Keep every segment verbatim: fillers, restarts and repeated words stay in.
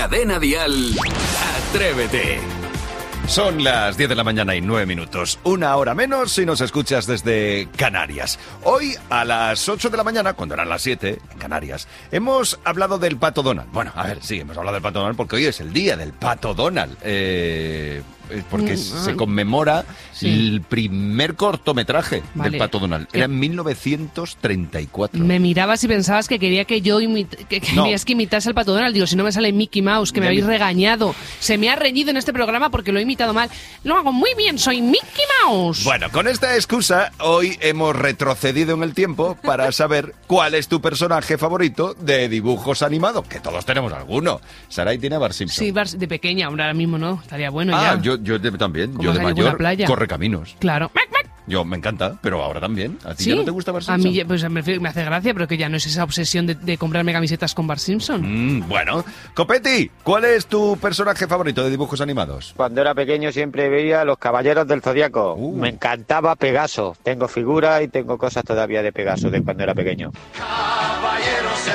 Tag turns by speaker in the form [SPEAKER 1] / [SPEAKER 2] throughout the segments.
[SPEAKER 1] Cadena Dial, Atrévete.
[SPEAKER 2] Son las diez de la mañana y nueve minutos, una hora menos si nos escuchas desde Canarias. Hoy a las ocho de la mañana, cuando eran las siete en Canarias, hemos hablado del Pato Donald. Bueno, a ver, sí, hemos hablado del Pato Donald porque hoy es el día del Pato Donald. Eh... Porque mm, se conmemora sí. el primer cortometraje vale. del Pato Donald. Era en mil novecientos treinta y cuatro.
[SPEAKER 3] Me mirabas y pensabas que quería que yo imit que querías no. que imitase al Pato Donald. Digo, si no me sale Mickey Mouse, que me habéis regañado. Se me ha reñido en este programa porque lo he imitado mal. Lo hago muy bien, soy Mickey Mouse.
[SPEAKER 2] Bueno, con esta excusa, hoy hemos retrocedido en el tiempo para saber cuál es tu personaje favorito de dibujos animados. Que todos tenemos alguno. Sarai tiene a Bart Simpson.
[SPEAKER 3] Sí, Bart, de pequeña, ahora mismo no. Estaría bueno
[SPEAKER 2] ah,
[SPEAKER 3] ya.
[SPEAKER 2] Yo Yo de, también, yo de mayor, Correcaminos.
[SPEAKER 3] Claro.
[SPEAKER 2] Yo me encanta, pero ahora también. ¿A ti
[SPEAKER 3] ¿Sí?
[SPEAKER 2] ya no te gusta Bart
[SPEAKER 3] A
[SPEAKER 2] Simpson?
[SPEAKER 3] mí pues, me, me hace gracia, pero que ya no es esa obsesión de, de comprarme camisetas con Bart Simpson.
[SPEAKER 2] Mm, bueno. Copetti, ¿cuál es tu personaje favorito de dibujos animados?
[SPEAKER 4] Cuando era pequeño siempre veía Los Caballeros del Zodíaco. Uh. Me encantaba Pegaso. Tengo figuras y tengo cosas todavía de Pegaso de cuando era pequeño.
[SPEAKER 5] Caballeros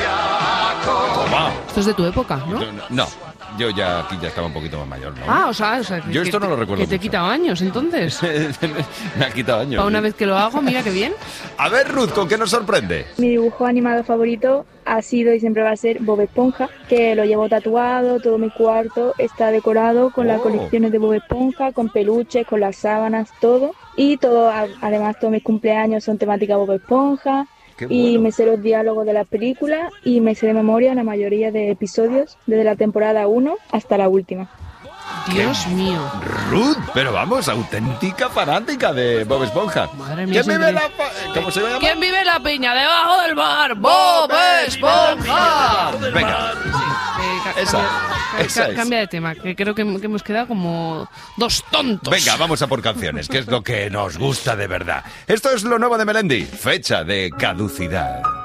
[SPEAKER 5] del Zodíaco.
[SPEAKER 2] Toma.
[SPEAKER 3] Esto es de tu época, ¿no?
[SPEAKER 2] No. no. Yo ya aquí ya estaba un poquito más mayor, ¿no?
[SPEAKER 3] Ah, o sea, o sea
[SPEAKER 2] yo
[SPEAKER 3] que,
[SPEAKER 2] esto no lo recuerdo
[SPEAKER 3] que te he quitado años, entonces.
[SPEAKER 2] Me ha quitado años.
[SPEAKER 3] Para una vez que lo hago, mira qué bien.
[SPEAKER 2] A ver, Ruth, ¿con qué nos sorprende?
[SPEAKER 6] Mi dibujo animado favorito ha sido y siempre va a ser Bob Esponja, que lo llevo tatuado, todo mi cuarto está decorado con oh. las colecciones de Bob Esponja, con peluches, con las sábanas, todo. Y todo, además, todos mis cumpleaños son temática Bob Esponja. Y bueno. me sé los diálogos de la película y me sé de memoria la mayoría de episodios desde la temporada uno hasta la última.
[SPEAKER 3] Dios
[SPEAKER 2] ¿Qué?
[SPEAKER 3] mío.
[SPEAKER 2] Ruth, pero vamos, auténtica fanática de Bob Esponja.
[SPEAKER 3] Madre mía.
[SPEAKER 2] ¿Quién vive la ¿Cómo se llama?
[SPEAKER 3] ¿Quién vive la piña debajo del bar? ¡Bob Esponja!
[SPEAKER 2] Venga.
[SPEAKER 3] Sí,
[SPEAKER 2] esa,
[SPEAKER 3] cambia,
[SPEAKER 2] esa es.
[SPEAKER 3] Cambia de tema, que creo que, que hemos quedado como dos tontos.
[SPEAKER 2] Venga, vamos a por canciones, que es lo que nos gusta de verdad. Esto es lo nuevo de Melendi, fecha de caducidad.